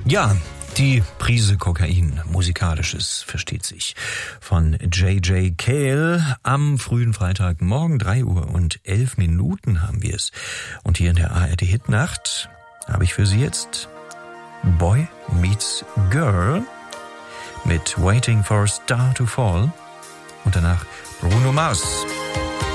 Ja, die Prise Kokain, musikalisches, versteht sich, von J.J. Cale. Am frühen Freitagmorgen, 3:11 haben wir es. Und hier in der ARD-Hitnacht habe ich für Sie jetzt Boy Meets Girl mit Waiting for a Star to Fall und danach Bruno Mars.